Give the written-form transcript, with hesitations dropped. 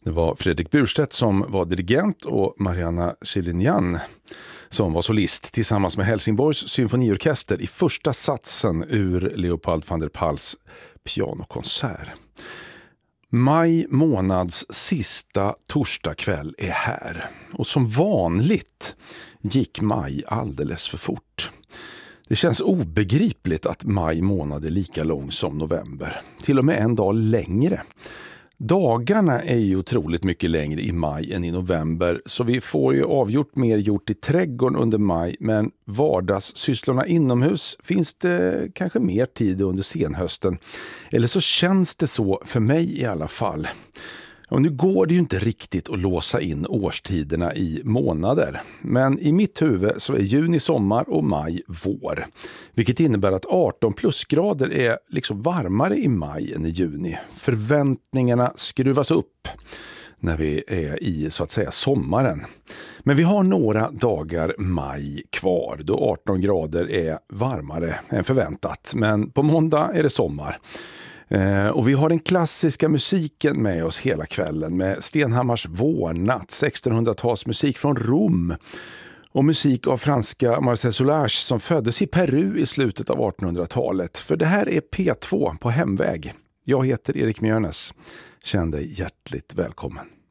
Det var Fredrik Burstedt som var dirigent och Mariana Chilinian som var solist tillsammans med Helsingborgs symfoniorkester i första satsen ur Leopold van der Pals pianokonsert. Maj månads sista torsdagkväll är här och som vanligt gick maj alldeles för fort. Det känns obegripligt att maj månad är lika lång som november, till och med en dag längre. Dagarna är ju otroligt mycket längre i maj än i november, så vi får ju avgjort mer gjort i trädgården under maj, men vardagssysslorna inomhus finns det kanske mer tid under senhösten. Eller så känns det så för mig i alla fall. Och nu går det ju inte riktigt att låsa in årstiderna i månader. Men i mitt huvud så är juni sommar och maj vår. Vilket innebär att 18 plusgrader är liksom varmare i maj än i juni. Förväntningarna skruvas upp när vi är i så att säga sommaren. Men vi har några dagar maj kvar då 18 grader är varmare än förväntat. Men på måndag är det sommar. Och vi har den klassiska musiken med oss hela kvällen med Stenhammars Vårnatt, 1600-talsmusik från Rom och musik av franska Marcel Soulage som föddes i Peru i slutet av 1800-talet. För det här är P2 på hemväg. Jag heter Erik Mjörnes. Känn dig hjärtligt välkommen.